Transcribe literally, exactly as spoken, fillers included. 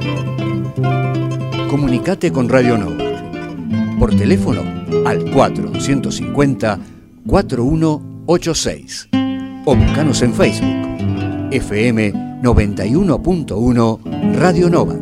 Comunicate con Radio Nova. Por teléfono al cuatro dos cinco cero, cuatro uno ocho seis. O buscanos en Facebook. F M noventa y uno punto uno Radio Nova.